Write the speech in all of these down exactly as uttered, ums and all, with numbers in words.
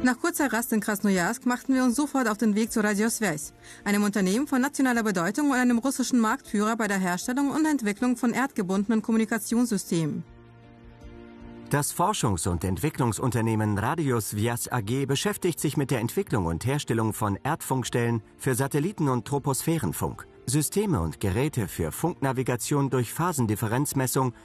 Nach kurzer Rast in Krasnojarsk machten wir uns sofort auf den Weg zu Radiosvязь, einem Unternehmen von nationaler Bedeutung und einem russischen Marktführer bei der Herstellung und Entwicklung von erdgebundenen Kommunikationssystemen. Das Forschungs- und Entwicklungsunternehmen Radiosvязь A G beschäftigt sich mit der Entwicklung und Herstellung von Erdfunkstellen für Satelliten- und Troposphärenfunk, Systeme und Geräte für Funknavigation durch Phasendifferenzmessung,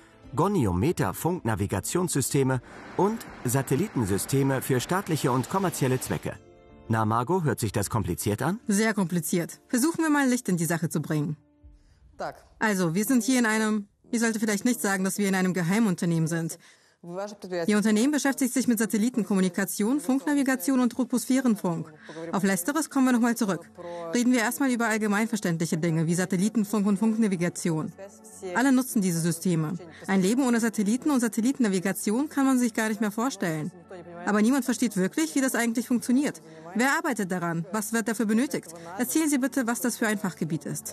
Goniometer-Funknavigationssysteme und Satellitensysteme für staatliche und kommerzielle Zwecke. Na, Margot, hört sich das kompliziert an? Sehr kompliziert. Versuchen wir mal Licht in die Sache zu bringen. Also, wir sind hier in einem... Ich sollte vielleicht nicht sagen, dass wir in einem Geheimunternehmen sind. Ihr Unternehmen beschäftigt sich mit Satellitenkommunikation, Funknavigation und Troposphärenfunk. Auf Letzteres kommen wir nochmal zurück. Reden wir erstmal über allgemeinverständliche Dinge wie Satellitenfunk und Funknavigation. Alle nutzen diese Systeme. Ein Leben ohne Satelliten und Satellitennavigation kann man sich gar nicht mehr vorstellen. Aber niemand versteht wirklich, wie das eigentlich funktioniert. Wer arbeitet daran? Was wird dafür benötigt? Erzählen Sie bitte, was das für ein Fachgebiet ist.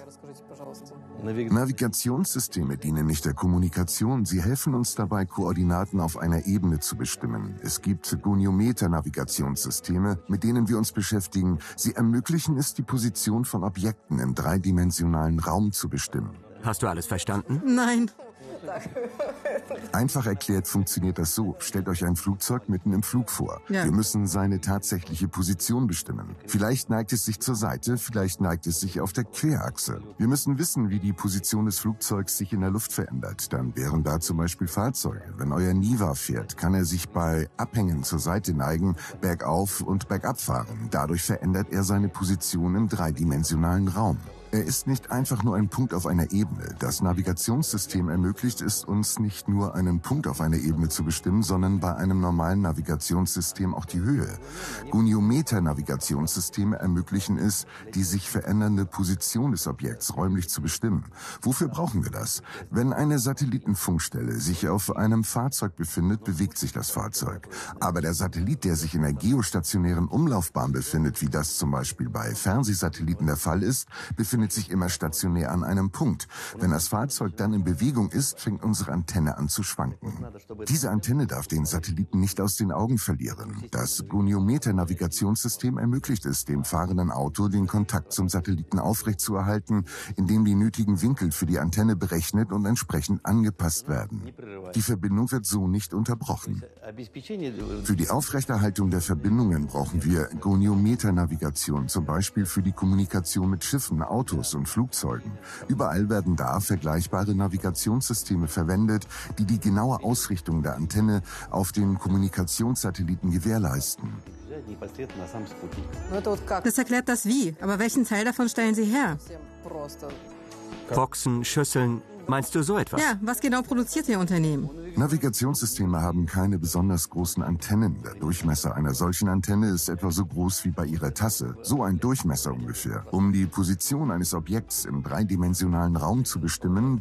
Navigationssysteme dienen nicht der Kommunikation. Sie helfen uns dabei, Koordinaten auf einer Ebene zu bestimmen. Es gibt Goniometer-Navigationssysteme, mit denen wir uns beschäftigen. Sie ermöglichen es, die Position von Objekten im dreidimensionalen Raum zu bestimmen. Hast du alles verstanden? Nein. Einfach erklärt funktioniert das so. Stellt euch ein Flugzeug mitten im Flug vor. Ja. Wir müssen seine tatsächliche Position bestimmen. Vielleicht neigt es sich zur Seite, vielleicht neigt es sich auf der Querachse. Wir müssen wissen, wie die Position des Flugzeugs sich in der Luft verändert. Dann wären da zum Beispiel Fahrzeuge. Wenn euer Niva fährt, kann er sich bei Abhängen zur Seite neigen, bergauf und bergab fahren. Dadurch verändert er seine Position im dreidimensionalen Raum. Er ist nicht einfach nur ein Punkt auf einer Ebene. Das Navigationssystem ermöglicht es uns nicht nur, einen Punkt auf einer Ebene zu bestimmen, sondern bei einem normalen Navigationssystem auch die Höhe. Goniometer-Navigationssysteme ermöglichen es, die sich verändernde Position des Objekts räumlich zu bestimmen. Wofür brauchen wir das? Wenn eine Satellitenfunkstelle sich auf einem Fahrzeug befindet, bewegt sich das Fahrzeug. Aber der Satellit, der sich in einer geostationären Umlaufbahn befindet, wie das zum Beispiel bei Fernsehsatelliten der Fall ist, befindet sich immer stationär an einem Punkt. Wenn das Fahrzeug dann in Bewegung ist, fängt unsere Antenne an zu schwanken. Diese Antenne darf den Satelliten nicht aus den Augen verlieren. Das Goniometer-Navigationssystem ermöglicht es, dem fahrenden Auto den Kontakt zum Satelliten aufrechtzuerhalten, indem die nötigen Winkel für die Antenne berechnet und entsprechend angepasst werden. Die Verbindung wird so nicht unterbrochen. Für die Aufrechterhaltung der Verbindungen brauchen wir Goniometer-Navigation, zum Beispiel für die Kommunikation mit Schiffen, Autos und Flugzeugen. Überall werden da vergleichbare Navigationssysteme verwendet, die die genaue Ausrichtung der Antenne auf den Kommunikationssatelliten gewährleisten. Das erklärt das Wie, aber welchen Teil davon stellen Sie her? Boxen, Schüsseln, meinst du so etwas? Ja, was genau produziert Ihr Unternehmen? Navigationssysteme haben keine besonders großen Antennen. Der Durchmesser einer solchen Antenne ist etwa so groß wie bei Ihrer Tasse. So ein Durchmesser ungefähr. Um die Position eines Objekts im dreidimensionalen Raum zu bestimmen,